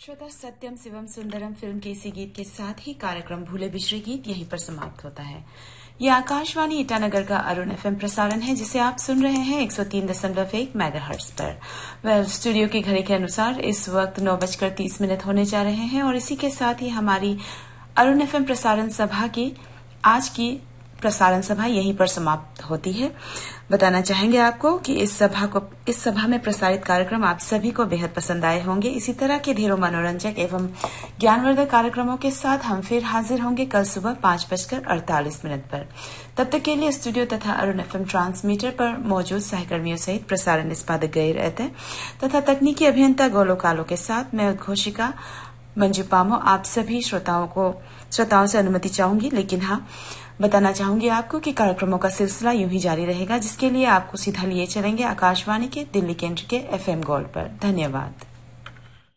श्रोता, सत्यम शिवम सुंदरम फिल्म के इसी गीत के साथ ही कार्यक्रम भूले बिछड़े गीत यहीं पर समाप्त होता है। ये आकाशवाणी ईटानगर का अरुण एफएम प्रसारण है, जिसे आप सुन रहे हैं 103.1 मेगाहर्ट्ज पर। स्टूडियो की घड़ी के अनुसार इस वक्त 9:30 होने जा रहे हैं और इसी के साथ ही हमारी अरुण एफएम प्रसारण सभा की आज की प्रसारण सभा यहीं पर समाप्त होती है। बताना चाहेंगे आपको कि इस सभा में प्रसारित कार्यक्रम आप सभी को बेहद पसंद आए होंगे। इसी तरह के ढेरों मनोरंजक एवं ज्ञानवर्धक कार्यक्रमों के साथ हम फिर हाजिर होंगे कल सुबह 5:48 पर। तब तक के लिए स्टूडियो तथा अरुण एफएम ट्रांसमीटर पर मौजूद सहकर्मियों सहित प्रसारण निष्पादक गए रहते तथा तकनीकी अभियंता गोलो कालो के साथ मैं उद्घोषिका मंजू पामो आप सभी श्रोताओं से अनुमति चाहूंगी, लेकिन हाँ बताना चाहूंगी आपको कि कार्यक्रमों का सिलसिला यूं ही जारी रहेगा, जिसके लिए आपको सीधा लिए चलेंगे आकाशवाणी के दिल्ली केंद्र के एफएम गोल्ड पर। धन्यवाद।